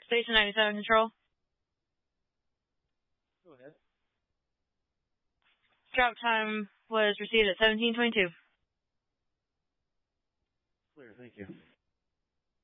Station 97 Control. Go ahead. Drop time was received at 17:22. Clear, thank you.